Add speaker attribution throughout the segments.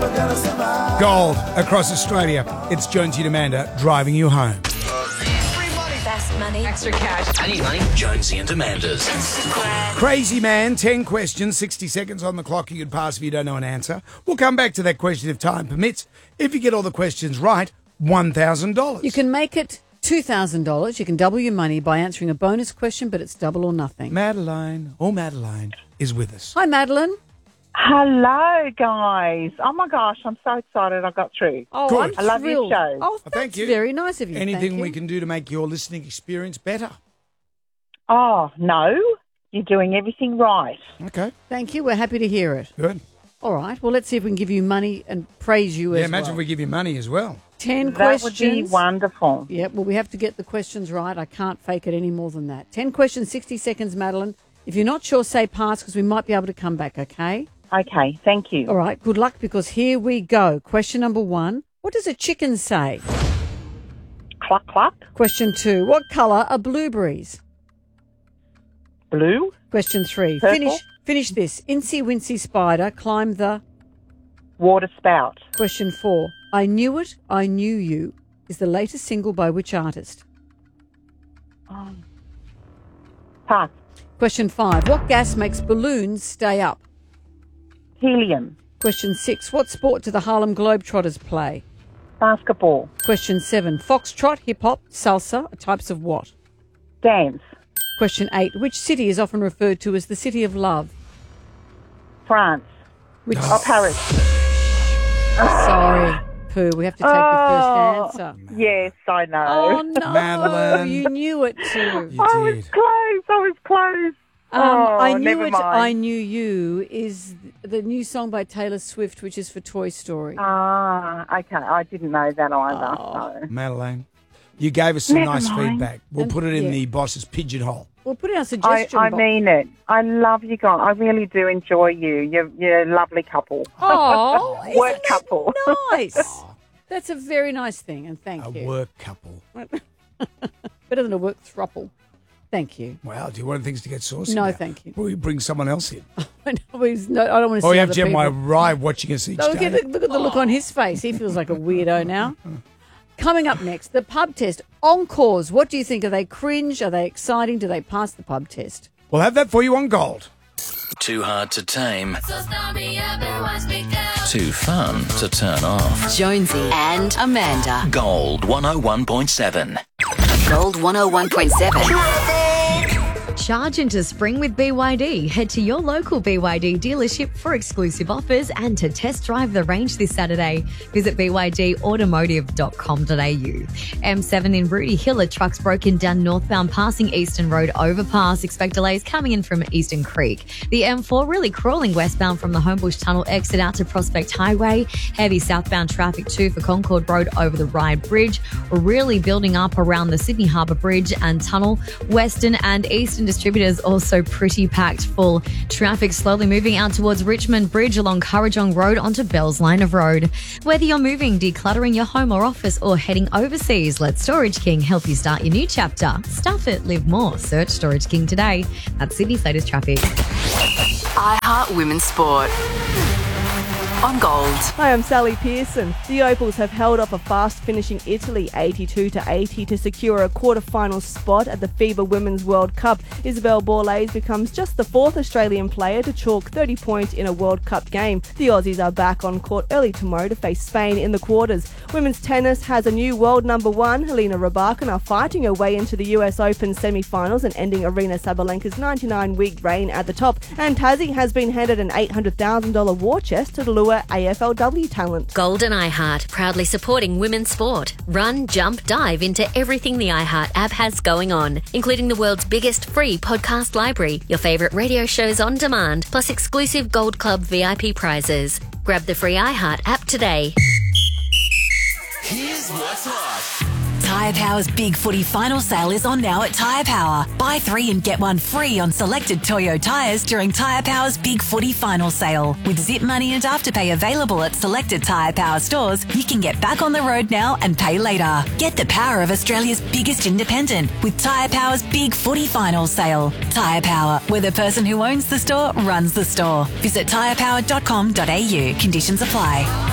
Speaker 1: Gold across Australia. It's Jonesy and Amanda driving you home.
Speaker 2: Fast money.
Speaker 3: Extra cash.
Speaker 4: I need money. Jonesy and Amanda's.
Speaker 1: Crazy man, 10 questions, 60 seconds on the clock. You could pass if you don't know an answer. We'll come back to that question if time permits. If you get all the questions right, $1,000.
Speaker 5: You can make it $2,000. You can double your money by answering a bonus question, but it's double or nothing.
Speaker 1: Madeline is with us.
Speaker 5: Hi, Madeline.
Speaker 6: Hello, guys. Oh, my gosh, I'm so excited I got through.
Speaker 5: Oh,
Speaker 1: Good.
Speaker 6: I love your show.
Speaker 5: Oh, that's
Speaker 1: thank you.
Speaker 5: very nice of you.
Speaker 1: Anything
Speaker 5: Thank
Speaker 1: we
Speaker 5: you.
Speaker 1: can do to make your listening experience better?
Speaker 6: Oh, no, you're doing everything right.
Speaker 1: Okay,
Speaker 5: Thank you. We're happy to hear it.
Speaker 1: good.
Speaker 5: All right. Well, let's see if we can give you money and praise you
Speaker 1: Yeah,
Speaker 5: as
Speaker 1: imagine
Speaker 5: well.
Speaker 1: if we give you money as well.
Speaker 5: 10
Speaker 6: That
Speaker 5: questions.
Speaker 6: would be wonderful.
Speaker 5: Yep. Well, we have to get the questions right. I can't fake it any more than that. 10 questions, 60 seconds, Madeline. If you're not sure, say pass because we might be able to come back, okay?
Speaker 6: Okay, thank you.
Speaker 5: All right. Good luck because here we go. Question number 1. What does a chicken say?
Speaker 6: Cluck, cluck.
Speaker 5: Question 2. What colour are blueberries?
Speaker 6: Blue,
Speaker 5: Question 3.
Speaker 6: Purple.
Speaker 5: Finish this. Incy Wincy Spider climbed the...
Speaker 6: water spout.
Speaker 5: Question 4. I Knew It, I Knew You is the latest single by which artist?
Speaker 6: Pass.
Speaker 5: Question 5. What gas makes balloons stay up?
Speaker 6: Helium.
Speaker 5: Question 6. What sport do the Harlem Globetrotters play?
Speaker 6: Basketball.
Speaker 5: Question 7. Foxtrot, hip-hop, salsa are types of what?
Speaker 6: Dance.
Speaker 5: Question 8. Which city is often referred to as the City of Love?
Speaker 6: France.
Speaker 5: Which...
Speaker 6: Paris.
Speaker 5: Sorry, Pooh. We have to take your first answer.
Speaker 6: Yes, I know.
Speaker 5: Oh, no.
Speaker 1: Madeline.
Speaker 5: You knew it too.
Speaker 1: You
Speaker 6: I was
Speaker 1: did.
Speaker 6: close.
Speaker 5: I Knew
Speaker 6: never
Speaker 5: It,
Speaker 6: mind.
Speaker 5: I Knew You is the new song by Taylor Swift, which is for Toy Story.
Speaker 6: Okay. I didn't know that either. So.
Speaker 1: Madeline, you gave us some
Speaker 6: Never
Speaker 1: nice
Speaker 6: mind.
Speaker 1: feedback. We'll
Speaker 5: And-
Speaker 1: put it in
Speaker 5: yeah.
Speaker 1: the boss's pigeonhole.
Speaker 5: We'll put in our suggestion
Speaker 6: I
Speaker 5: box.
Speaker 6: mean it. I love you guys. I really do enjoy you. You're a lovely couple.
Speaker 5: Oh,
Speaker 6: Work couple.
Speaker 5: nice. That's a very nice thing, and thank
Speaker 1: A
Speaker 5: you.
Speaker 1: work couple.
Speaker 5: Better than a work throuple. Thank you.
Speaker 1: Wow, do you want things to get saucy?
Speaker 5: No,
Speaker 1: now?
Speaker 5: thank you.
Speaker 1: Will you bring someone else in?
Speaker 5: I don't want to see
Speaker 1: Or you have
Speaker 5: other
Speaker 1: Jeremiah
Speaker 5: people.
Speaker 1: Rye watching us each
Speaker 5: Look
Speaker 1: day.
Speaker 5: at the look on his face. He feels like a weirdo now. Coming up next, the pub test. Encores. What do you think? Are they cringe? Are they exciting? Do they pass the pub test?
Speaker 1: We'll have that for you on Gold.
Speaker 4: Too hard to tame. Too fun to turn off.
Speaker 2: Jonesy and Amanda.
Speaker 4: Gold 101.7.
Speaker 2: Gold 101.7.
Speaker 7: Charge into spring with BYD. Head to your local BYD dealership for exclusive offers and to test drive the range this Saturday. Visit bydautomotive.com.au. M7 in Rudy Hill, a truck's broken down northbound passing Eastern Road overpass. Expect delays coming in from Eastern Creek. The M4 really crawling westbound from the Homebush Tunnel exit out to Prospect Highway. Heavy southbound traffic too for Concord Road over the Ryde Bridge. Really building up around the Sydney Harbour Bridge and Tunnel. Western and Eastern distributors also pretty packed full. Traffic slowly moving out towards Richmond Bridge along Currajong Road onto Bells Line of Road. Whether you're moving, decluttering your home or office, or heading overseas, let Storage King help you start your new chapter. Stuff it, live more. Search Storage King today. That's Sydney's latest traffic.
Speaker 2: iHeart Women's Sport. On Gold.
Speaker 8: Hi, I'm Sally Pearson. The Opals have held off a fast-finishing Italy 82-80 to secure a quarter-final spot at the FIBA Women's World Cup. Isabel Borlase becomes just the fourth Australian player to chalk 30 points in a World Cup game. The Aussies are back on court early tomorrow to face Spain in the quarters. Women's tennis has a new world number one. Helena Rybakina fighting her way into the US Open semi-finals and ending Arina Sabalenka's 99-week reign at the top. And Tassie has been handed an $800,000 war chest to lure AFLW talent.
Speaker 9: Gold and iHeart, proudly supporting women's sport. Run, jump, dive into everything the iHeart app has going on, including the world's biggest free podcast library, your favourite radio shows on demand, plus exclusive Gold Club VIP prizes. Grab the free iHeart app today.
Speaker 4: Here's what's hot.
Speaker 3: Tyre Power's Big Footy Final Sale is on now at Tyre Power. Buy 3 and get 1 free on selected Toyo tyres during Tyre Power's Big Footy Final Sale. With Zip Money and Afterpay available at selected Tyre Power stores, you can get back on the road now and pay later. Get the power of Australia's biggest independent with Tyre Power's Big Footy Final Sale. Tyre Power, where the person who owns the store runs the store. Visit tyrepower.com.au. Conditions apply.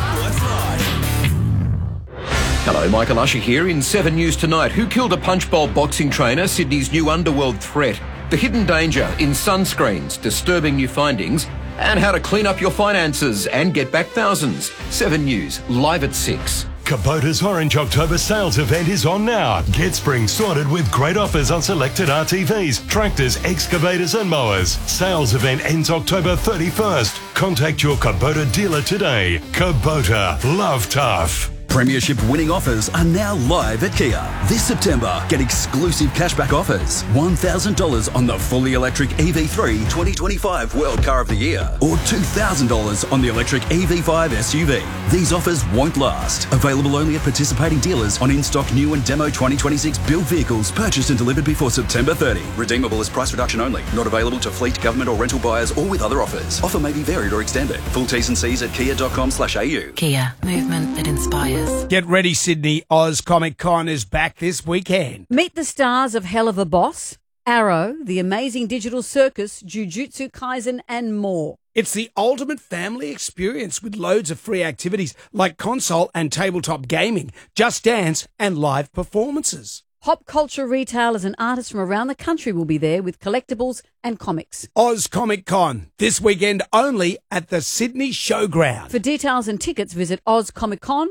Speaker 10: Hello, Michael Usher here in 7 News Tonight. Who killed a punch bowl boxing trainer? Sydney's new underworld threat. The hidden danger in sunscreens, disturbing new findings, and how to clean up your finances and get back thousands. 7 News, live at 6.
Speaker 11: Kubota's Orange October sales event is on now. Get spring sorted with great offers on selected RTVs, tractors, excavators and mowers. Sales event ends October 31st. Contact your Kubota dealer today. Kubota, love tough.
Speaker 12: Premiership winning offers are now live at Kia. This September, get exclusive cashback offers. $1,000 on the fully electric EV3 2025 World Car of the Year or $2,000 on the electric EV5 SUV. These offers won't last. Available only at participating dealers on in-stock new and demo 2026 built vehicles purchased and delivered before September 30. Redeemable as price reduction only. Not available to fleet, government or rental buyers or with other offers. Offer may be varied or extended. Full T's and C's at kia.com/au.
Speaker 3: Kia, movement that inspires.
Speaker 1: Get ready, Sydney. Oz Comic Con is back this weekend.
Speaker 5: Meet the stars of Hell of a Boss, Arrow, The Amazing Digital Circus, Jujutsu Kaisen, and more.
Speaker 1: It's the ultimate family experience with loads of free activities like console and tabletop gaming, Just Dance, and live performances.
Speaker 5: Pop culture retailers and artists from around the country will be there with collectibles and comics.
Speaker 1: Oz Comic Con, this weekend only at the Sydney Showground.
Speaker 5: For details and tickets, visit ozcomiccon.com.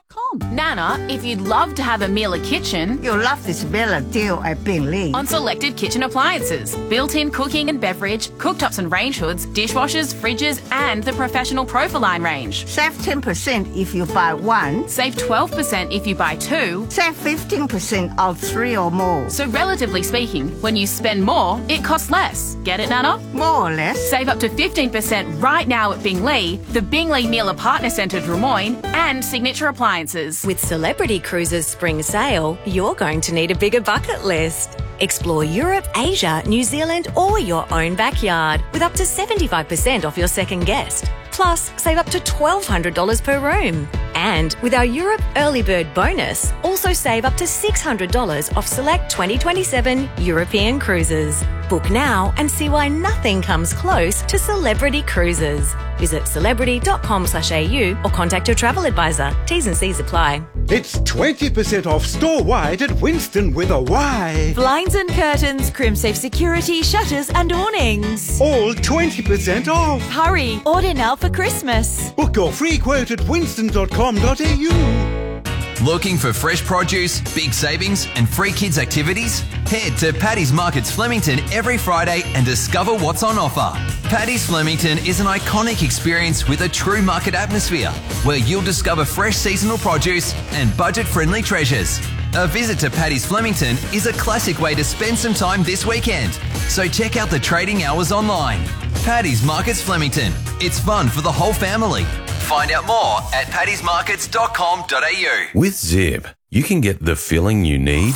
Speaker 13: Nana, if you'd love to have a Miele kitchen,
Speaker 14: you'll love this Bella deal at Bingley.
Speaker 13: On selected kitchen appliances, built-in cooking and beverage, cooktops and range hoods, dishwashers, fridges, and the professional Profiline range.
Speaker 14: Save 10% if you buy one.
Speaker 13: Save 12% if you buy two.
Speaker 14: Save 15% on 3 or more.
Speaker 13: So relatively speaking, when you spend more, it costs less. Get it, Nana?
Speaker 14: More or less.
Speaker 13: Save up to 15% right now at Bingley, the Bingley Miele Partner Centre Drummoyne, and Signature Appliances.
Speaker 15: With Celebrity Cruises Spring Sale, you're going to need a bigger bucket list. Explore Europe, Asia, New Zealand, or your own backyard with up to 75% off your second guest. Plus, save up to $1,200 per room. And with our Europe Early Bird bonus, also save up to $600 off select 2027 European cruises. Book now and see why nothing comes close to Celebrity Cruises. Visit celebrity.com/au or contact your travel advisor. T's and C's apply.
Speaker 16: It's 20% off store-wide at Winston with a Y.
Speaker 17: Blinds and curtains, Crimsafe security, shutters and awnings.
Speaker 16: All 20% off.
Speaker 17: Hurry, order now for Christmas.
Speaker 16: Book your free quote at winston.com.au.
Speaker 18: Looking for fresh produce, big savings and free kids activities? Head to Paddy's Markets Flemington every Friday and discover what's on offer. Paddy's Flemington is an iconic experience with a true market atmosphere where you'll discover fresh seasonal produce and budget-friendly treasures. A visit to Paddy's Flemington is a classic way to spend some time this weekend, so check out the trading hours online. Paddy's Markets Flemington. It's fun for the whole family. Find out more at paddysmarkets.com.au.
Speaker 19: With Zip, you can get the filling you need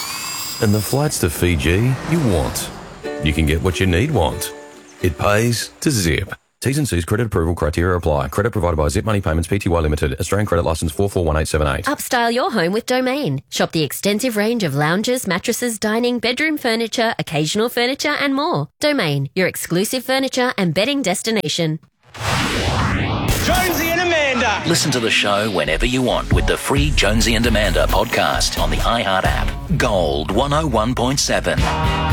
Speaker 19: and the flights to Fiji you want. You can get what you want. It pays to Zip. T's and C's credit approval criteria apply. Credit provided by Zip Money Payments Pty Limited. Australian credit licence 441878.
Speaker 9: Upstyle your home with Domain. Shop the extensive range of lounges, mattresses, dining, bedroom furniture, occasional furniture and more. Domain, your exclusive furniture and bedding destination.
Speaker 4: Jonesy and Amanda. Listen to the show whenever you want with the free Jonesy and Amanda podcast on the iHeart app. Gold 101.7.